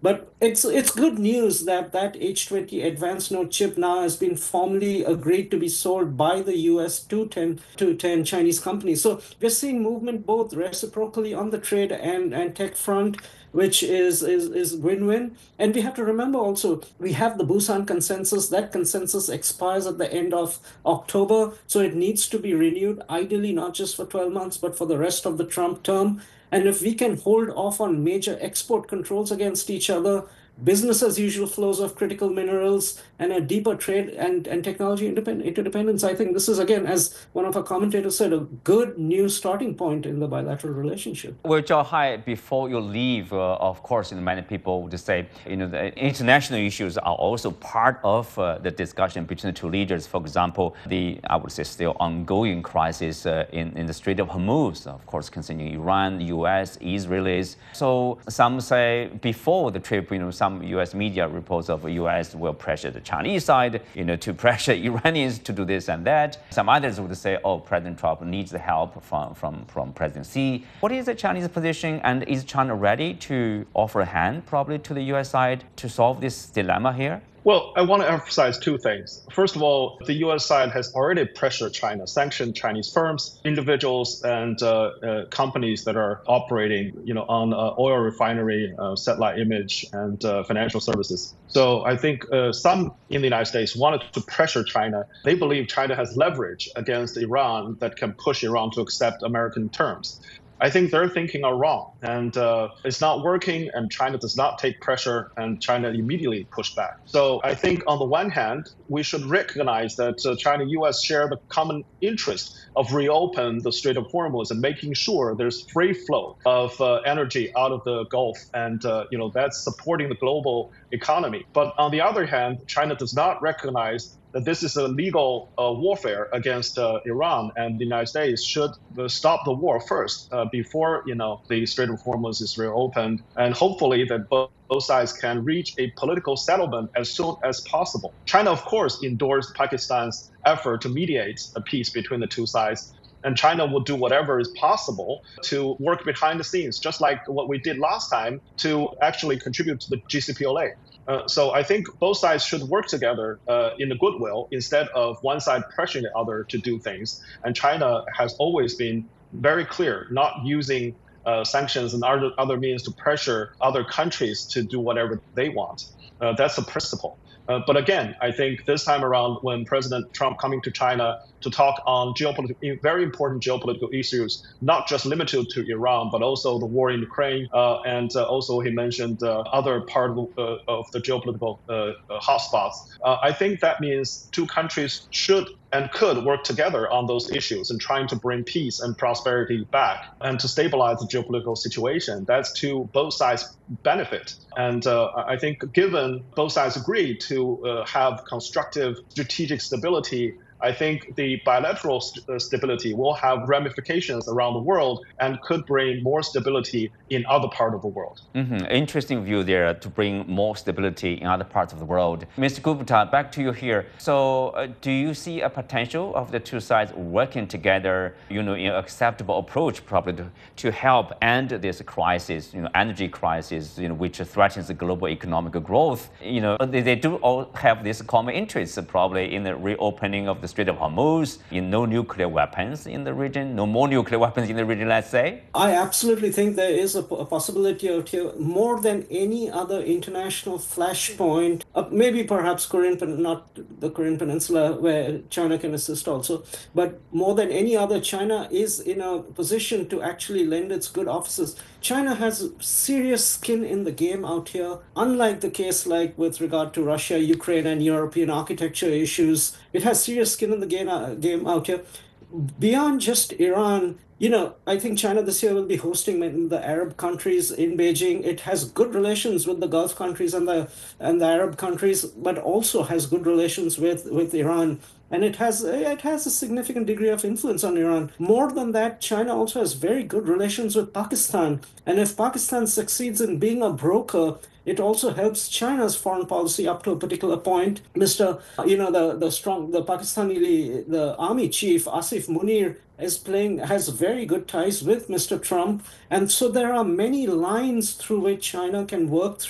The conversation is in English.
But it's good news that that H20 advanced node chip now has been formally agreed to be sold by the US to 10 Chinese companies. So we're seeing movement both reciprocally on the trade and tech front, which is win-win. And we have to remember also we have the Busan consensus. That consensus expires at the end of October, so it needs to be renewed, ideally not just for 12 months, but for the rest of the Trump term. And if we can hold off on major export controls against each other, business as usual flows of critical minerals, and a deeper trade and technology interdependence, I think this is, again, as one of our commentators said, a good new starting point in the bilateral relationship. Well, Zhao Hai, before you leave, of course, many people would say, the international issues are also part of the discussion between the two leaders. For example, I would say, still ongoing crisis in the Strait of Hormuz, of course, concerning Iran, U.S., Israelis. So some say before the trip, some U.S. media reports of U.S. will pressure the Chinese side, to pressure Iranians to do this and that. Some others would say, oh, President Trump needs the help from President Xi. What is the Chinese position, and is China ready to offer a hand probably to the U.S. side to solve this dilemma here? Well, I want to emphasize two things. First of all, the U.S. side has already pressured China, sanctioned Chinese firms, individuals, and companies that are operating, on oil refinery, satellite image, and financial services. So I think some in the United States wanted to pressure China. They believe China has leverage against Iran that can push Iran to accept American terms. I think their thinking are wrong, and it's not working, and China does not take pressure, and China immediately pushed back. So I think on the one hand, we should recognize that China and U.S. share the common interest of reopen the Strait of Hormuz and making sure there's free flow of energy out of the Gulf, and that's supporting the global economy. But on the other hand, China does not recognize that this is a legal warfare against Iran, and the United States should stop the war first before the Strait of Hormuz is reopened, and hopefully that both sides can reach a political settlement as soon as possible. China, of course, endorsed Pakistan's effort to mediate a peace between the two sides. And China will do whatever is possible to work behind the scenes, just like what we did last time, to actually contribute to the JCPOA. So I think both sides should work together in a goodwill instead of one side pressuring the other to do things. And China has always been very clear, not using sanctions and other means to pressure other countries to do whatever they want. That's the principle. But again, I think this time around, when President Trump coming to China to talk on very important geopolitical issues, not just limited to Iran, but also the war in Ukraine, and also he mentioned other part of the geopolitical hotspots. I think that means two countries should and could work together on those issues and trying to bring peace and prosperity back and to stabilize the geopolitical situation. That's to both sides' benefit. And I think given both sides agree to have constructive strategic stability, I think the bilateral stability will have ramifications around the world and could bring more stability in other parts of the world. Interesting view there, to bring more stability in other parts of the world. Mr. Gupta, back to you here. So do you see a potential of the two sides working together, in an acceptable approach probably to help end this crisis, energy crisis, which threatens the global economic growth? They do all have this common interest probably in the reopening of the Strait of Hormuz, in no nuclear weapons in the region, no more nuclear weapons in the region, let's say? I absolutely think there is a possibility out here, more than any other international flashpoint, maybe perhaps not the Korean Peninsula, where China can assist also, but more than any other, China is in a position to actually lend its good offices. China has serious skin in the game out here, unlike the case like with regard to Russia, Ukraine, and European architecture issues. It has serious skin in the game out here. Beyond just Iran, I think China this year will be hosting the Arab countries in Beijing. It has good relations with the Gulf countries and the Arab countries, but also has good relations with Iran. And it has a significant degree of influence on Iran. More than that, China also has very good relations with Pakistan. And if Pakistan succeeds in being a broker, it also helps China's foreign policy up to a particular point. The Pakistani army chief Asif Munir has very good ties with Mr. Trump, and so there are many lines through which China can work